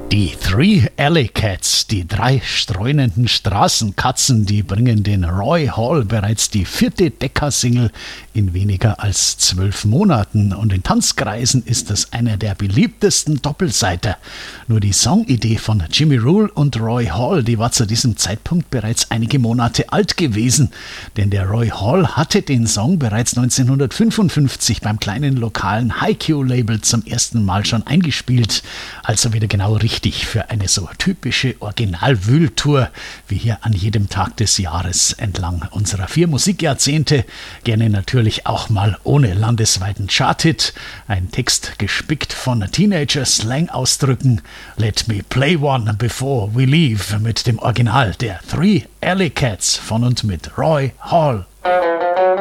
Die Three Alley Cats, die 3 streunenden Straßenkatzen, die bringen den Roy Hall bereits die 4. Decca-Single in weniger als 12 Monaten. Und in Tanzkreisen ist das einer der beliebtesten Doppelseiter. Nur die Songidee von Jimmy Rule und Roy Hall, die war zu diesem Zeitpunkt bereits einige Monate alt gewesen. Denn der Roy Hall hatte den Song bereits 1955 beim kleinen lokalen Hi-Q-Label zum ersten Mal schon eingespielt. Also wieder genau richtig für eine so typische Original-Wühltour wie hier an jedem Tag des Jahres entlang unserer 4 Musikjahrzehnte. Gerne natürlich auch mal ohne landesweiten Charthit. Ein Text gespickt von Teenager-Slang-Ausdrücken. Let me play one before we leave mit dem Original der Three Alley Cats von und mit Roy Hall.